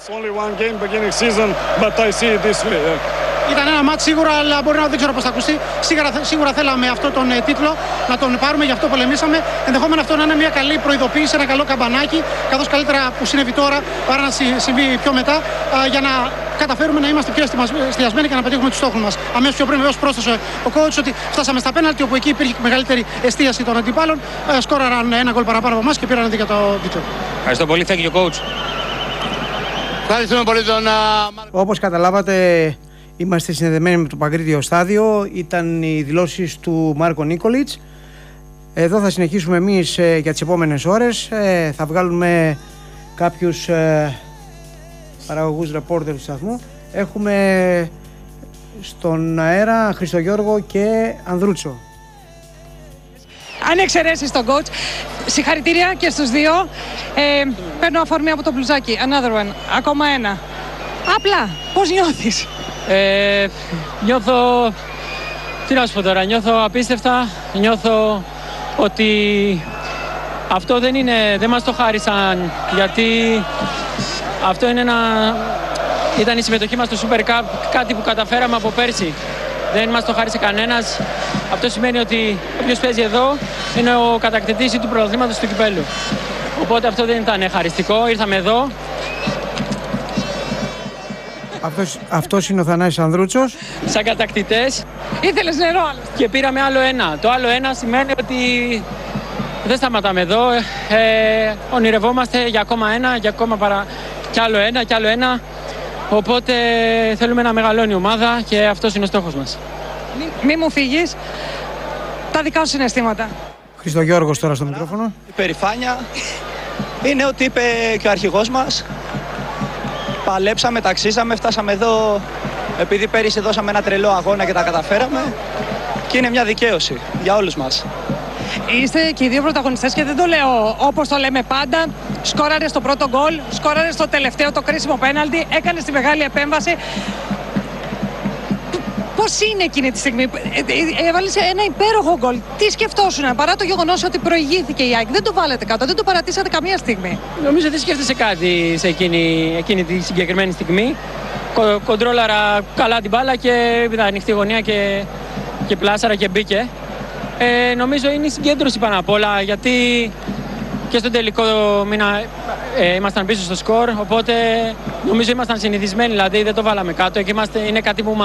Only one game beginning season, but I see it this way. Ήταν ένα μάτς σίγουρα, αλλά μπορεί να δεν ξέρω πώς θα ακουστεί. Σίγουρα θέλαμε αυτό τον τίτλο, να τον πάρουμε, γι' αυτό πολεμήσαμε. Ενδεχόμενα αυτό να είναι μια καλή προειδοποίηση, ένα καλό καμπανάκι, καθώς καλύτερα που συνέβη τώρα παρά να συμβεί πιο μετά, για να καταφέρουμε να είμαστε πιο εστιασμένοι και να πετύχουμε τους στόχους μας. Αμέσως πιο πριν, βεβαίως, πρόσθεσε ο coach ότι φτάσαμε στα πέναλτι, όπου εκεί υπήρχε μεγαλύτερη εστίαση των αντιπάλων. Σκόραραν ένα γκολ παραπάνω από εμάς και πήραν για το τίτλο. Ευχαριστώ πολύ, thank you, coach. Ευχαριστούμε πολύ τον Όπως καταλάβατε, είμαστε συνδεδεμένοι με το Παγκρίτιο στάδιο. Ήταν οι δηλώσεις του Μάρκο Νίκολιτς. Εδώ θα συνεχίσουμε εμείς για τις επόμενες ώρες. Θα βγάλουμε κάποιους παραγωγούς ρεπόρτερ του σταθμού. Έχουμε στον αέρα Χριστογιώργο και Ανδρούτσο. Αν εξαιρέσεις τον coach, συγχαρητήρια και στους δύο. Παίρνω αφορμή από το μπλουζάκι. Another one. Ακόμα ένα. Απλά, πώς νιώθεις? Νιώθω, τι να σου πω τώρα, νιώθω απίστευτα. Νιώθω ότι αυτό δεν μας το χάρισαν, γιατί αυτό ήταν η συμμετοχή μας στο Super Cup, κάτι που καταφέραμε από πέρσι. Δεν μας το χάρισε κανένας. Αυτό σημαίνει ότι όποιος παίζει εδώ είναι ο κατακτητής του πρωταθλήματος του κυπέλλου. Οπότε αυτό δεν ήταν χαριστικό. Ήρθαμε εδώ. Αυτός είναι ο Θανάσης Ανδρούτσος. Σαν κατακτητές. Ήθελες νερό άλλωστε. Και πήραμε άλλο ένα. Το άλλο ένα σημαίνει ότι δεν σταματάμε εδώ. Ονειρευόμαστε για ακόμα ένα, για ακόμα κι άλλο ένα, κι άλλο ένα. Οπότε θέλουμε να μεγαλώνει η ομάδα και αυτός είναι ο στόχος μας. Μη μου φύγεις. Τα δικά σου συναισθήματα. Χριστογιώργος τώρα στο μικρόφωνο. Η περηφάνεια είναι ότι είπε και ο αρχηγός μας. Παλέψαμε, ταξίζαμε, φτάσαμε εδώ επειδή πέρυσι δώσαμε ένα τρελό αγώνα και τα καταφέραμε. Και είναι μια δικαίωση για όλους μας. Είστε και οι δύο πρωταγωνιστές και δεν το λέω όπως το λέμε πάντα. Σκόραρε στο πρώτο γκολ, σκόραρε στο τελευταίο το κρίσιμο πέναλτι, έκανε τη μεγάλη επέμβαση. Πώς είναι εκείνη τη στιγμή? Έβαλες ένα υπέροχο γκολ. Τι σκεφτόσουν, παρά το γεγονός ότι προηγήθηκε η ΑΕΚ? Δεν το βάλετε κάτω, δεν το παρατήσατε καμία στιγμή? Νομίζω δεν σκέφτεσαι κάτι σε εκείνη τη συγκεκριμένη στιγμή. Κοντρόλαρα καλά την μπάλα και είδα ανοιχτή γωνία και πλάσαρα και μπήκε. Νομίζω είναι η συγκέντρωση πάνω απ' όλα, γιατί και στον τελικό μήνα ήμασταν πίσω στο σκορ, οπότε νομίζω ήμασταν συνηθισμένοι, δηλαδή δεν το βάλαμε κάτω και είναι κάτι που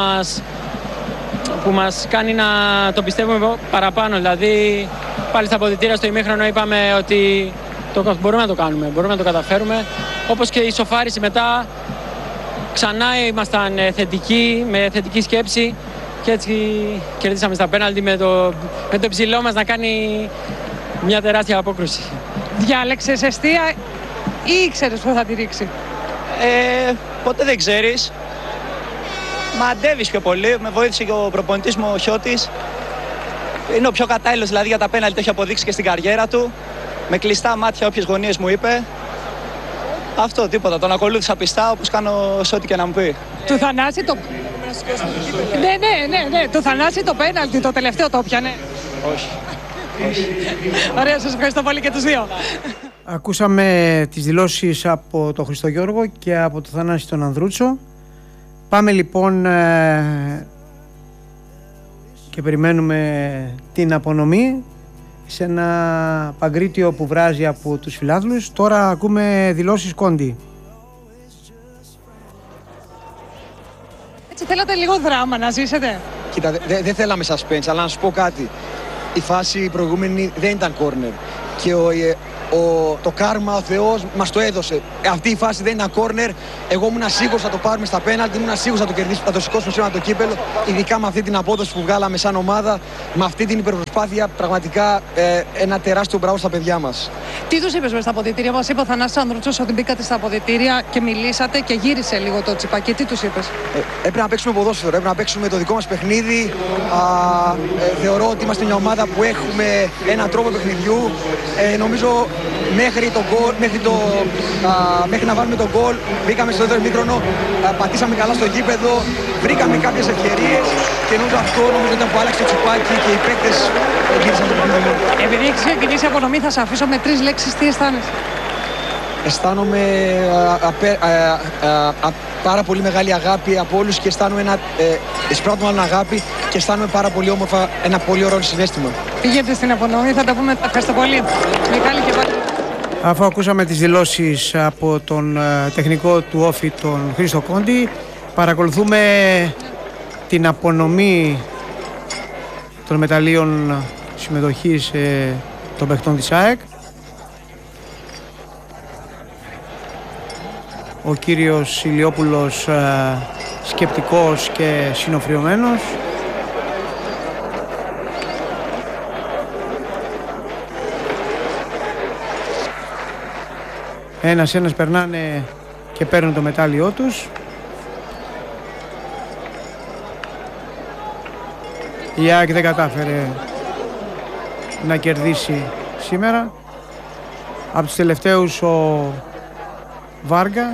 μας κάνει να το πιστεύουμε παραπάνω. Δηλαδή πάλι στα αποδυτήρια στο ημίχρονο είπαμε ότι μπορούμε να το κάνουμε, μπορούμε να το καταφέρουμε. Όπως και η σοφάριση μετά, ξανά ήμασταν θετικοί, με θετική σκέψη και έτσι κερδίσαμε στα πέναλτι με το ψηλό μας να κάνει μια τεράστια απόκρουση. Διάλεξες εστία ή ήξερες που θα τη ρίξει? Ποτέ δεν ξέρεις. Μαντεύεις πιο πολύ. Με βοήθησε και ο προπονητής μου ο Χιώτης. Είναι ο πιο κατάλληλος δηλαδή για τα πέναλτι, το έχει αποδείξει και στην καριέρα του. Με κλειστά μάτια όποιες γωνίες μου είπε. Αυτό, τίποτα. Τον ακολούθησα πιστά όπως κάνω σε ό,τι και να μου πει. Του Θανάση το... Ναι. Του Θανάση το πέναλτι, το τελευταίο το πιανε? Όχι. Ωραία, σας ευχαριστώ πολύ και τους δύο. Ακούσαμε τις δηλώσεις από τον Χριστογιώργο και από τον Θανάση τον Ανδρούτσο. Πάμε λοιπόν και περιμένουμε την απονομή σε ένα Παγκρίτιο που βράζει από τους φιλάθλους. Τώρα ακούμε δηλώσεις Κόντι. Έτσι θέλατε λίγο δράμα να ζήσετε? Κοίτα, δεν θέλαμε suspense, αλλά να σου πω κάτι. Η φάση προηγούμενη δεν ήταν corner και το κάρμα, ο Θεός μας το έδωσε. Αυτή η φάση δεν ήταν corner. Εγώ ήμουν σίγουρος θα το πάρουμε στα πέναλτι, ήμουν σίγουρος θα το κερδίσουμε, θα το σηκώσουμε σήμερα το κύπελο. Ειδικά με αυτή την απόδοση που βγάλαμε σαν ομάδα, με αυτή την υπερπροσπάθεια, πραγματικά ένα τεράστιο μπράβο στα παιδιά μας. Τι τους είπες μες στα αποδυτήρια? Μας είπε ο Θανάσης Ανδρούτσος ότι μπήκατε στα αποδυτήρια και μιλήσατε και γύρισε λίγο το τσιπάκι. Τι τους είπες? Έπρεπε να παίξουμε ποδόσφαιρο, έπρεπε να παίξουμε το δικό μας παιχνίδι. Θεωρώ ότι είμαστε μια ομάδα που έχουμε έναν τρόπο παιχνιδιού. Νομίζω μέχρι να βάλουμε τον γκολ, μπήκαμε στο δεύτερο ημίχρονο, πατήσαμε καλά στο γήπεδο, βρήκαμε κάποιες ευκαιρίες και νομίζω αυτό ήταν που άλλαξε το τσιπάκι και οι παίκτες γύρισαν το παιχνίδι. Επειδή έχεις ξεκινήσει απονομή, θα σε αφήσω με 3 λέξεις. Τι αισθάνεσαι? αισθάνομαι πάρα πολύ μεγάλη αγάπη από όλους και αισθάνομαι εισπράττω μάλλον αγάπη και αισθάνομαι πάρα πολύ όμορφα, ένα πολύ ωραίο συναίσθημα. Πήγαινε στην απονομή, θα τα πούμε. Ευχαριστώ πολύ. Μιχάλη και πάλι. Αφού ακούσαμε τις δηλώσεις από τον τεχνικό του Όφη, τον Χρήστο Κόντι, παρακολουθούμε την απονομή των μεταλλίων συμμετοχής των παιχτών της ΑΕΚ. Ο κύριος Ηλιόπουλος σκεπτικός και συνοφριωμένος. Ένας περνάνε και παίρνουν το μετάλλιό τους. Η ΑΕΚ δεν κατάφερε να κερδίσει σήμερα. Από τους τελευταίους ο Βάργα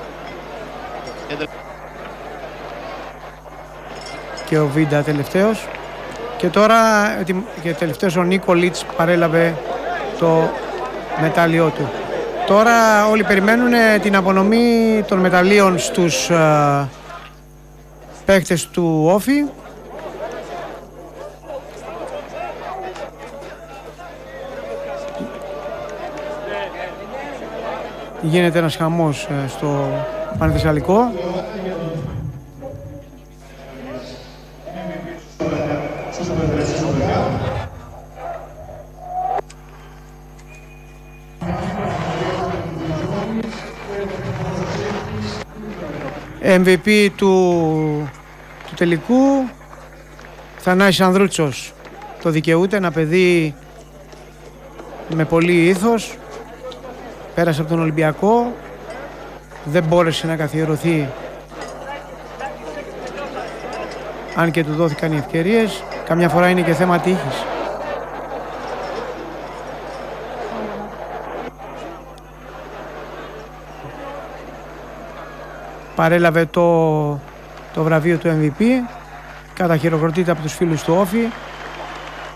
και ο Βίντα τελευταίος. Και τώρα και τελευταίος ο Νίκολιτς παρέλαβε το μετάλλιό του. Τώρα όλοι περιμένουν την απονομή των μεταλλίων στους παίκτες του Όφη. Γίνεται ένας χαμός στο Πανθεσσαλικό. MVP του τελικού, Θανάσης Ανδρούτσος, το δικαιούται, ένα παιδί με πολύ ήθος, πέρασε από τον Ολυμπιακό, δεν μπόρεσε να καθιερωθεί, αν και του δόθηκαν οι ευκαιρίες, καμιά φορά είναι και θέμα τύχης. Παρέλαβε το βραβείο του MVP, καταχειροκροτείται από τους φίλους του Όφη.